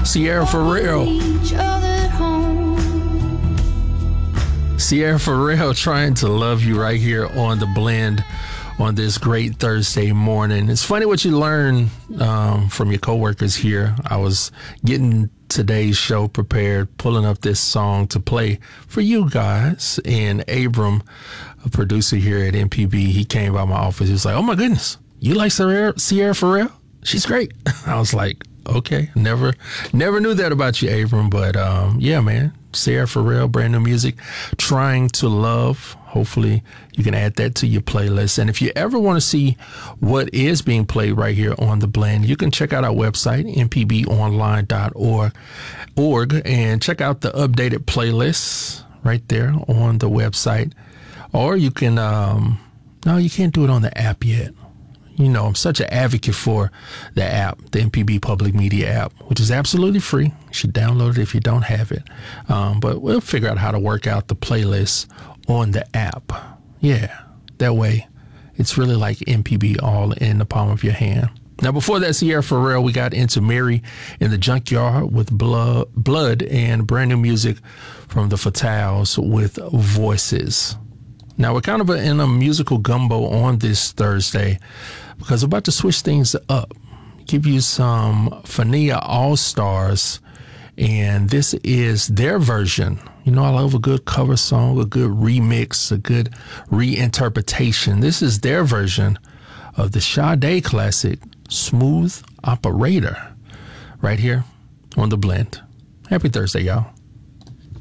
Sierra Farrell. Sierra Farrell, Trying to Love You, right here on The Blend on this great Thursday morning. It's funny what you learn from your coworkers here. I was getting today's show prepared, pulling up this song to play for you guys, and Abram, a producer here at MPB, he came by my office. He was like, "Oh my goodness, you like Sierra Farrell? She's great." I was like, okay, never knew that about you, Abram, but yeah, man, Sierra Farrell, brand new music, Trying to Love. Hopefully you can add that to your playlist. And if you ever want to see what is being played right here on The Blend, you can check out our website, mpbonline.org, and check out the updated playlists right there on the website. Or you can, no, you can't do it on the app yet. You know, I'm such an advocate for the app, the MPB Public Media app, which is absolutely free. You should download it if you don't have it. But we'll figure out how to work out the playlist on the app. Yeah, that way it's really like MPB all in the palm of your hand. Now, before that, Sierra Farrell, we got into Mary in the Junkyard with Blood, and brand new music from the Fatales with Voices. Now, we're kind of in a musical gumbo on this Thursday because we're about to switch things up, give you some Fania All-Stars, and this is their version. You know, I love a good cover song, a good remix, a good reinterpretation. This is their version of the Sade classic, Smooth Operator, right here on The Blend. Happy Thursday, y'all.